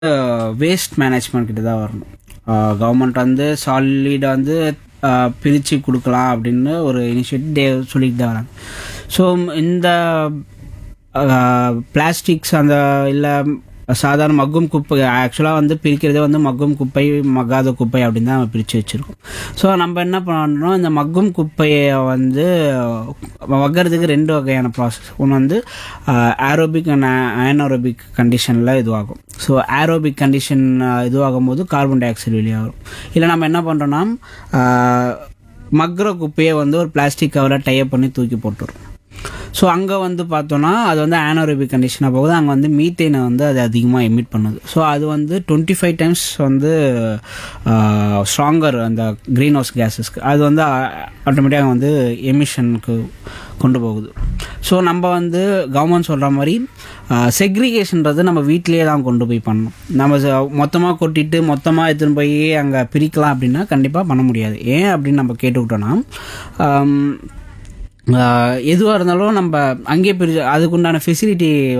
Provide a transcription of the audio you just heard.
Waste management கிட்ட தான் வரணும். கவர்மெண்ட் வந்து சாலிடை வந்து பிரித்து கொடுக்கலாம் அப்படின்னு ஒரு இனிஷியேட்டிவ் சொல்லிட்டு தான் வராங்க. ஸோ இந்த பிளாஸ்டிக்ஸ் அந்த இல்லை சாதாரண மக்கும் குப்பை ஆக்சுவலாக வந்து பிரிக்கிறதே வந்து மக்கும் குப்பை மக்காத குப்பை அப்படின்னு தான் நம்ம பிரித்து வச்சுருக்கோம். ஸோ நம்ம என்ன பண்ணணும், இந்த மக்கும் குப்பையை வந்து மக்கிறதுக்கு 2 வகையான ப்ராசஸ். ஒன்று வந்து ஏரோபிக் அண்ட் அனரோபிக் கண்டிஷனில் இதுவாகும். ஸோ ஏரோபிக் கண்டிஷன் இதுவாகும் போது கார்பன் டை ஆக்சைடு வெளியாகும். இல்லை நம்ம என்ன பண்ணுறோன்னா மக்கிற குப்பையை வந்து ஒரு பிளாஸ்டிக் கவரில் டைப் பண்ணி தூக்கி போட்டுரும். ஸோ அங்கே வந்து பார்த்தோன்னா அது வந்து ஆனரோபிக் கண்டிஷனாக போகுது. அங்கே வந்து மீத்தேனை வந்து அது அதிகமாக எமிட் பண்ணுது. ஸோ அது வந்து 25 டைம்ஸ் வந்து ஸ்ட்ராங்கர் அந்த க்ரீன் ஹவுஸ் கேஸஸ்க்கு அது வந்து ஆட்டோமேட்டிக்காக வந்து எமிஷனுக்கு கொண்டு போகுது. ஸோ நம்ம வந்து கவர்மெண்ட் சொல்கிற மாதிரி செக்ரிகேஷன்றது நம்ம வீட்டிலேயே தான் கொண்டு போய் பண்ணணும். நம்ம மொத்தமாக கொட்டிட்டு மொத்தமாக எடுத்துன்னு போய் அங்கே பிரிக்கலாம் அப்படின்னா கண்டிப்பாக பண்ண முடியாது. ஏன் அப்படின்னு நம்ம கேட்டுக்கிட்டோன்னா எதுவாக இருந்தாலும் நம்ம அங்கேயே அதுக்குண்டான ஃபெசிலிட்டி